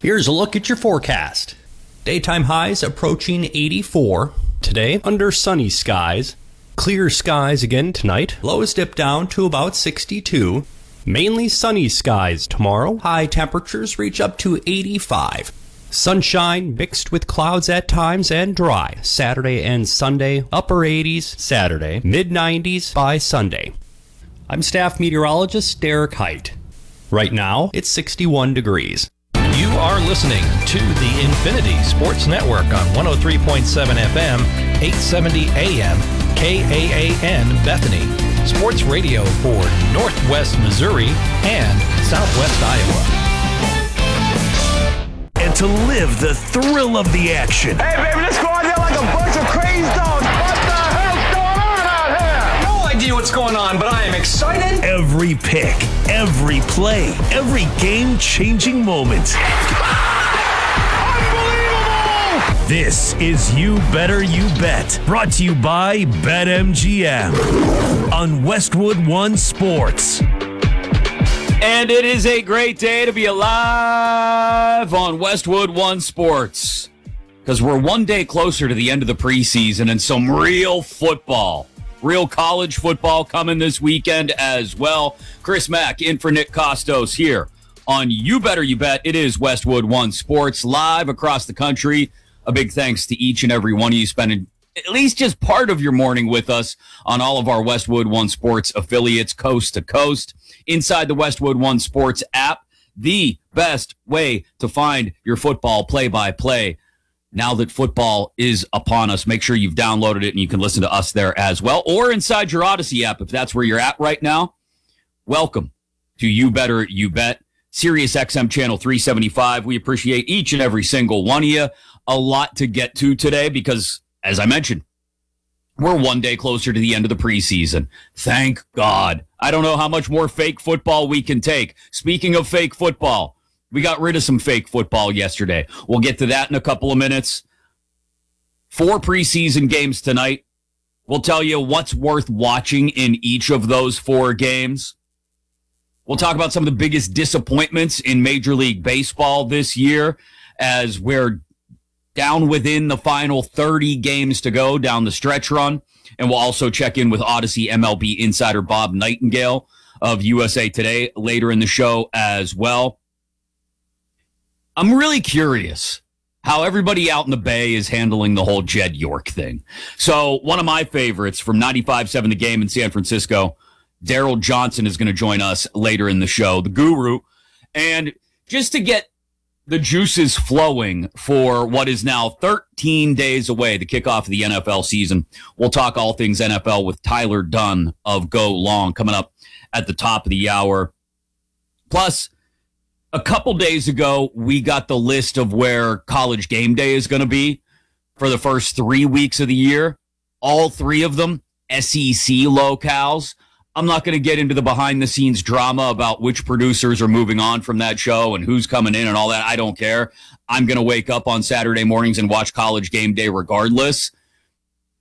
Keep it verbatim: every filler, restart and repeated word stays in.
Here's a look at your forecast. Daytime highs approaching eighty-four. Today, under sunny skies. Clear skies again tonight. Lows dip down to about sixty-two. Mainly sunny skies tomorrow. High temperatures reach up to eighty-five. Sunshine mixed with clouds at times and dry. Saturday and Sunday, upper eighties Saturday, mid nineties by Sunday. I'm staff meteorologist Derek Height. Right now, it's sixty-one degrees. You are listening to the Infinity Sports Network on one oh three point seven F M, eight seventy A M, K A A N Bethany. Sports radio for Northwest Missouri and Southwest Iowa. And to live the thrill of the action. Hey, baby, let's go out there like a bunch of crazy dogs. What the hell's going on out here? No idea what's going on, but I am excited. Every pick, every play, every game-changing moment. Unbelievable! This is You Better You Bet, brought to you by BetMGM on Westwood One Sports. And it is a great day to be alive on Westwood One Sports, because we're one day closer to the end of the preseason and some real football, real college football coming this weekend as well. Chris Mack in for Nick Costos here on You Better You Bet. It is Westwood One Sports live across the country. A big thanks to each and every one of you spending at least just part of your morning with us on all of our Westwood One Sports affiliates coast to coast. Inside the Westwood One Sports app, the best way to find your football play-by-play. Now that football is upon us, make sure you've downloaded it and you can listen to us there as well. Or inside your Odyssey app, if that's where you're at right now. Welcome to You Better You Bet, Sirius X M Channel three seventy-five. We appreciate each and every single one of you. A lot to get to today because, as I mentioned, we're one day closer to the end of the preseason. Thank God. I don't know how much more fake football we can take. Speaking of fake football, we got rid of some fake football yesterday. We'll get to that in a couple of minutes. Four preseason games tonight. We'll tell you what's worth watching in each of those four games. We'll talk about some of the biggest disappointments in Major League Baseball this year as we're down within the final thirty games to go down the stretch run. And we'll also check in with Odyssey M L B insider Bob Nightingale of U S A Today later in the show as well. I'm really curious how everybody out in the Bay is handling the whole Jed York thing. So one of my favorites from ninety-five point seven The Game in San Francisco, Daryl Johnson, is going to join us later in the show, the guru. And just to get the juices flowing for what is now thirteen days away, the kickoff of the N F L season. We'll talk all things N F L with Tyler Dunn of Go Long coming up at the top of the hour. Plus, a couple days ago, we got the list of where College Game Day is going to be for the first three weeks of the year. All three of them, S E C locales. I'm not going to get into the behind-the-scenes drama about which producers are moving on from that show and who's coming in and all that. I don't care. I'm going to wake up on Saturday mornings and watch College Game Day regardless.